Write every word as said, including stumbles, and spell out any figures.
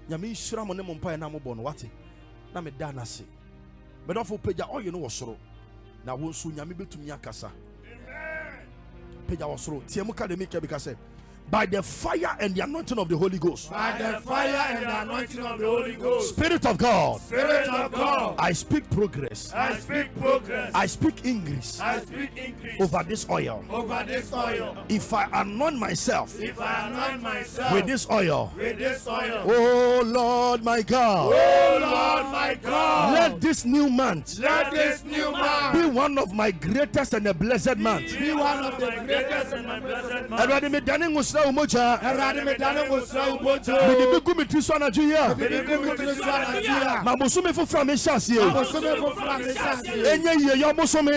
Nyame nhyira mo ne mo mpae na mo bɔ no wate. Na me da na se. But of peja oye no wasoro. Na wo nso Nyame betumi akasa. Amen. Peja wasoro. Tie mu ka de me ke bi ka say. By the fire and the anointing of the Holy Ghost. By the fire and the anointing of the Holy Ghost. Spirit of God. Spirit of God. I speak progress. I speak progress. I speak increase. I speak increase. Over this oil. Over this oil. If I anoint myself. If I anoint myself. With this oil. With this oil. Oh Lord my God. Oh Lord my God. Let this new month. Let this new month. Be one of my greatest and the blessed months. Be one of the greatest and the blessed months. Everybody me daning was umoja. Erade me daning was umoja. Me di bigu mi triso na juya. Me di bigu mi triso na juya. Ma bosu me fufra me shasi. Ma bosu me fufra me shasi. Enye ye yo bosu me.